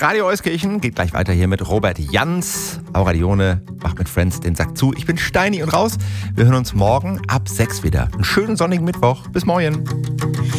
Radio Euskirchen geht gleich weiter hier mit Robert Jans. Auradione macht mit Friends den Sack zu. Ich bin Steini und raus. Wir hören uns morgen ab 6 wieder. Einen schönen sonnigen Mittwoch. Bis morgen.